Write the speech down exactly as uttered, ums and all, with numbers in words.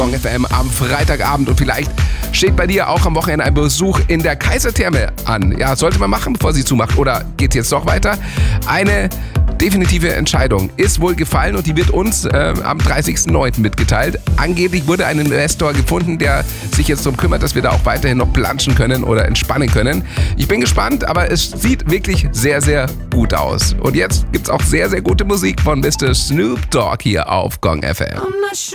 Gong F M am Freitagabend und vielleicht steht bei dir auch am Wochenende ein Besuch in der Kaisertherme an. Ja, sollte man machen, bevor sie zumacht, oder geht's jetzt doch weiter? Eine definitive Entscheidung ist wohl gefallen und die wird uns äh, am dreißigsten neunten mitgeteilt. Angeblich wurde ein Investor gefunden, der sich jetzt darum kümmert, dass wir da auch weiterhin noch planschen können oder entspannen können. Ich bin gespannt, aber es sieht wirklich sehr, sehr gut aus. Und jetzt gibt's auch sehr, sehr gute Musik von Mister Snoop Dogg hier auf Gong F M.